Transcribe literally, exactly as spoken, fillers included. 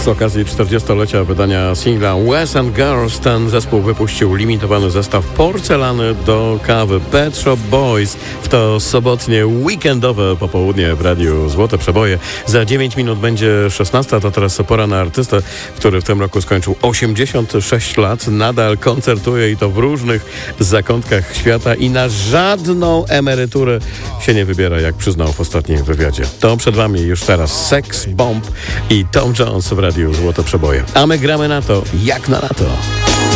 z okazji czterdziestolecia wydania singla Wes and Girls ten zespół wypuścił limitowany zestaw porcelany do kawy Pet Shop Boys. W to sobotnie, weekendowe popołudnie w Radiu Złote Przeboje. Za dziewięć minut będzie szesnasta, to teraz pora na artystę, który w tym roku skończył osiemdziesiąt sześć lat. Nadal koncertuje i to w różnych zakątkach świata i na żadną emeryturę się nie wybiera, jak przyznał w ostatnim wywiadzie. To przed wami już teraz Sex Bomb i Tom Jones w Radiu Złote Przeboje. A my gramy na to, jak na lato.